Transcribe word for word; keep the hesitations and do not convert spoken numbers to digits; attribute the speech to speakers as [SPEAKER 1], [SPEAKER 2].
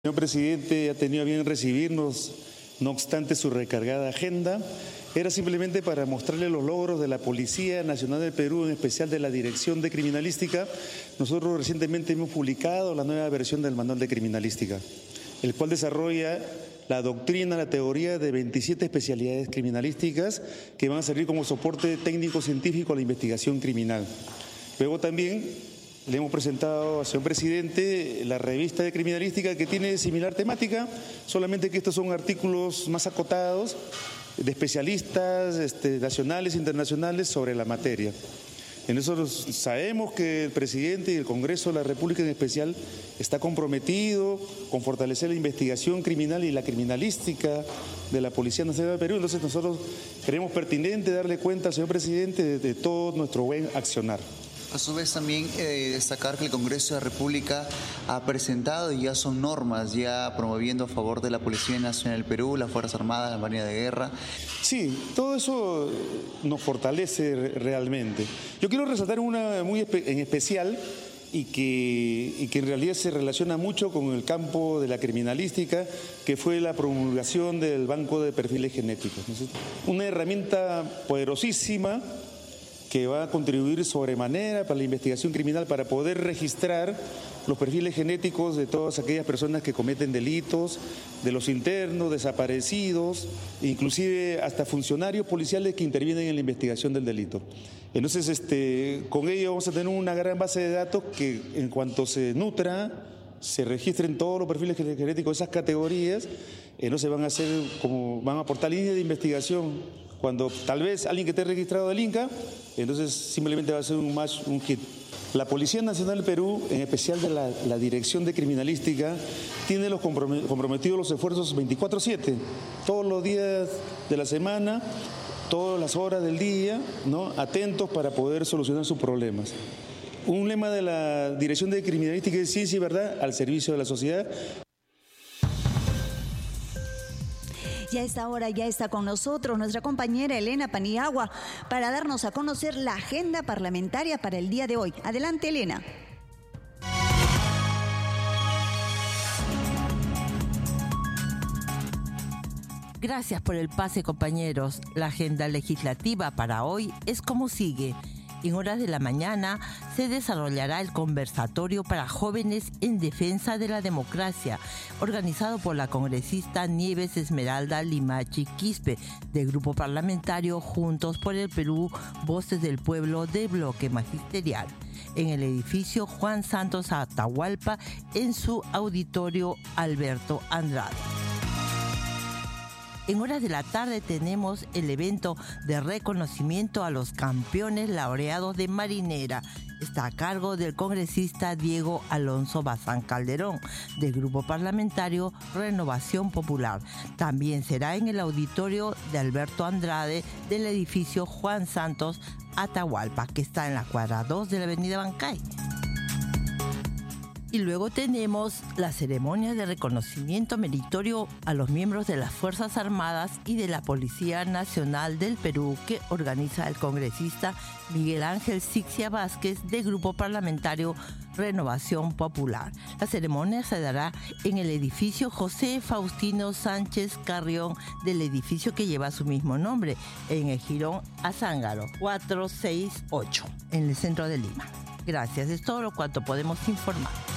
[SPEAKER 1] El señor presidente ha tenido a bien recibirnos, no obstante su recargada agenda. Era simplemente para mostrarle los logros de la Policía Nacional del Perú, en especial de la Dirección de Criminalística. Nosotros recientemente hemos publicado la nueva versión del Manual de Criminalística, el cual desarrolla la doctrina, la teoría de veintisiete especialidades criminalísticas que van a servir como soporte técnico-científico a la investigación criminal. Luego también le hemos presentado al señor presidente la revista de criminalística que tiene similar temática, solamente que estos son artículos más acotados de especialistas este, nacionales e internacionales sobre la materia. En eso sabemos que el presidente y el Congreso de la República en especial está comprometido con fortalecer la investigación criminal y la criminalística de la Policía Nacional del Perú. Entonces nosotros creemos pertinente darle cuenta al señor presidente de, de todo nuestro buen accionar.
[SPEAKER 2] A su vez también eh, destacar que el Congreso de la República ha presentado y ya son normas ya promoviendo a favor de la Policía Nacional del Perú, las Fuerzas Armadas, la Marina de Guerra.
[SPEAKER 1] Sí, todo eso nos fortalece realmente. Yo quiero resaltar una muy espe- en especial y que, y que en realidad se relaciona mucho con el campo de la criminalística, que fue la promulgación del Banco de Perfiles Genéticos, ¿no es cierto? Una herramienta poderosísima que va a contribuir sobremanera para la investigación criminal, para poder registrar los perfiles genéticos de todas aquellas personas que cometen delitos, de los internos, desaparecidos, inclusive hasta funcionarios policiales que intervienen en la investigación del delito. Entonces, este, con ello vamos a tener una gran base de datos que en cuanto se nutra, se registren todos los perfiles genéticos de esas categorías, entonces van a hacer como, van a aportar líneas de investigación. Cuando tal vez alguien que esté registrado del Inca, entonces simplemente va a ser un match, un hit. La Policía Nacional del Perú, en especial de la, la Dirección de Criminalística, tiene los comprometidos los esfuerzos veinticuatro siete, todos los días de la semana, todas las horas del día, ¿no? Atentos para poder solucionar sus problemas. Un lema de la Dirección de Criminalística es ciencia y verdad al servicio de la sociedad.
[SPEAKER 3] Y a esta hora ya está con nosotros nuestra compañera Elena Paniagua para darnos a conocer la agenda parlamentaria para el día de hoy. Adelante, Elena.
[SPEAKER 4] Gracias por el pase, compañeros. La agenda legislativa para hoy es como sigue. En horas de la mañana se desarrollará el conversatorio para jóvenes en defensa de la democracia, organizado por la congresista Nieves Esmeralda Limachi Quispe, del grupo parlamentario Juntos por el Perú, Voces del Pueblo del Bloque Magisterial, en el edificio Juan Santos Atahualpa, en su auditorio Alberto Andrade. En horas de la tarde tenemos el evento de reconocimiento a los campeones laureados de Marinera. Está a cargo del congresista Diego Alonso Bazán Calderón, del grupo parlamentario Renovación Popular. También será en el auditorio de Alberto Andrade del edificio Juan Santos Atahualpa, que está en la cuadra dos de la avenida Bancay. Y luego tenemos la ceremonia de reconocimiento meritorio a los miembros de las Fuerzas Armadas y de la Policía Nacional del Perú, que organiza el congresista Miguel Ángel Sixia Vázquez, del grupo parlamentario Renovación Popular. La ceremonia se dará en el edificio José Faustino Sánchez Carrión, del edificio que lleva su mismo nombre, en el Jirón Azángaro cuatrocientos sesenta y ocho, en el centro de Lima. Gracias, es todo lo cuanto podemos informar.